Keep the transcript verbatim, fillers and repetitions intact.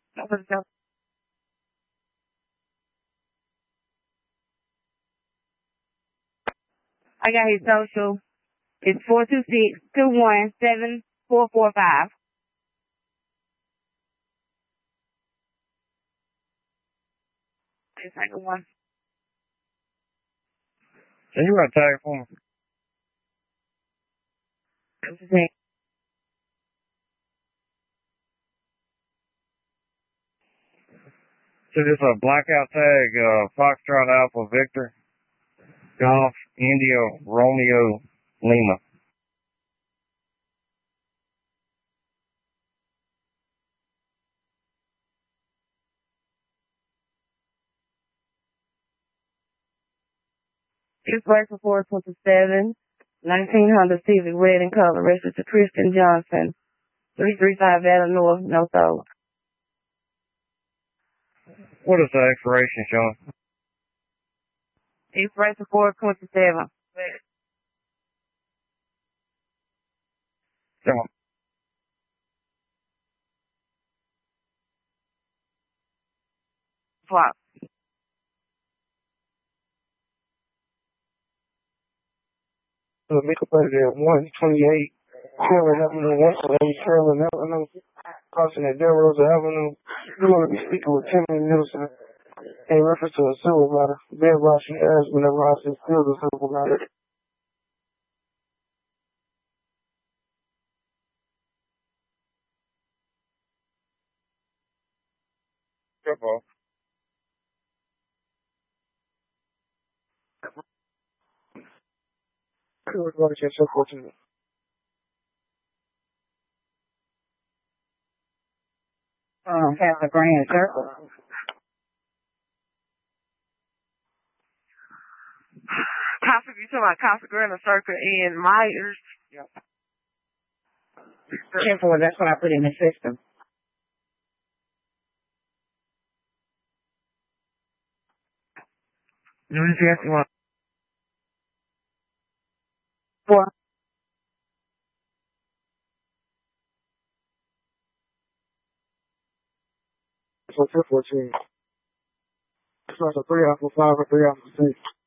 I got his social. It's four two six two one seven four four five. It's like one. So you got tag for me? What's his name? So this a blackout tag, uh, Foxtrot Alpha Victor, Golf, India, Romeo, Lima. It's license four twenty-seven, nineteen Honda Civic, red in color, registered to Kristen Johnson, three three five Valley North, no sold. What is the expiration showing? It's license four twenty-seven. Come on. Swap. So make up at one twenty-eight, Carolyn Avenue, one twenty-eight, Carolyn Avenue, crossing at Delrose Avenue. You're going to be speaking with Timmy Nielsen in reference to a civil matter. Thereby she asked whenever I said still the civil matter. Yep, bro. Good morning, so fortunate. Um, Casa Grand Circle. Casa, you talking about Casa Grande Circle in Myers? Yep. ten four, that's what I put in the system. You just asked me what? Four. So two fourteen. It's like a three off of five or three off of six.